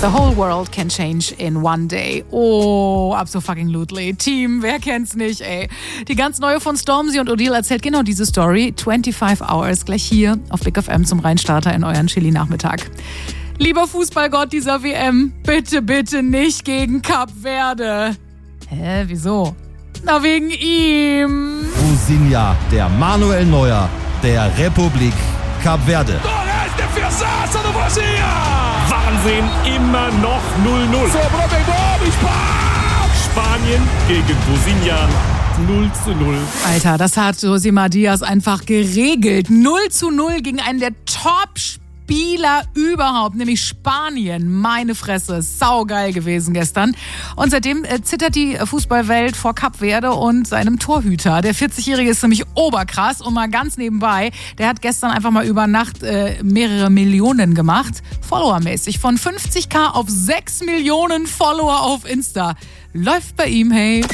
The whole world can change in one day. Oh, absolutely. Team, wer kennt's nicht, ey. Die ganz neue von Stormzy und Odile erzählt genau diese Story. 25 Hours, gleich hier auf Big FM zum Reinstarter in euren Chili-Nachmittag. Lieber Fußballgott dieser WM, bitte, bitte nicht gegen Kap Verde. Hä, wieso? Na, wegen ihm. Businja, der Manuel Neuer der Republik Kap Verde. Wahnsinn, immer noch 0-0. Spanien gegen Businja 0-0. Alter, das hat José Diaz einfach geregelt. 0-0 gegen einen der Top-Spieler überhaupt, nämlich Spanien. Meine Fresse, saugeil gewesen gestern. Und seitdem zittert die Fußballwelt vor Kap Verde und seinem Torhüter. Der 40-Jährige ist nämlich oberkrass und mal ganz nebenbei, der hat gestern einfach mal über Nacht mehrere Millionen gemacht. Followermäßig. Von 50.000 auf 6 Millionen Follower auf Insta. Läuft bei ihm, hey.